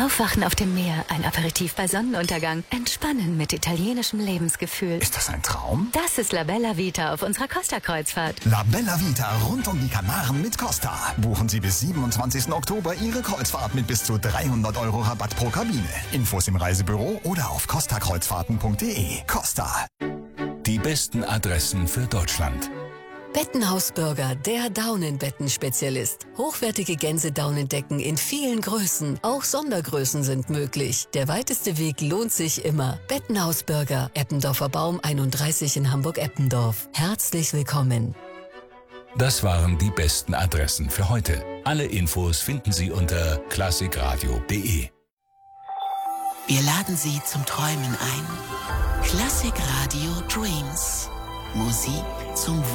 Aufwachen auf dem Meer, ein Aperitif bei Sonnenuntergang, entspannen mit italienischem Lebensgefühl. Ist das ein Traum? Das ist La Bella Vita auf unserer Costa-Kreuzfahrt. La Bella Vita rund um die Kanaren mit Costa. Buchen Sie bis 27. Oktober Ihre Kreuzfahrt mit bis zu 300 € Rabatt pro Kabine. Infos im Reisebüro oder auf costakreuzfahrten.de. Costa. Die besten Adressen für Deutschland. Bettenhausburger, der Daunenbetten-Spezialist. Hochwertige Gänsedaunendecken in vielen Größen. Auch Sondergrößen sind möglich. Der weiteste Weg lohnt sich immer. Bettenhausburger, Eppendorfer Baum 31 in Hamburg-Eppendorf. Herzlich willkommen. Das waren die besten Adressen für heute. Alle Infos finden Sie unter classicradio.de. Wir laden Sie zum Träumen ein. Classic Radio Dreams. Musik zum